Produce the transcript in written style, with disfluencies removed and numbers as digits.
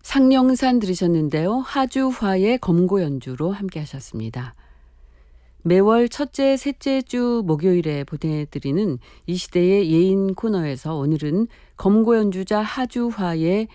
상령산 들으셨는데요. 하주화의 검고 연주로 함께 하셨습니다. 매월 첫째, 셋째 주 목요일에 보내드리는 이 시대의 예인 코너에서 오늘은 검고 연주자 하주화의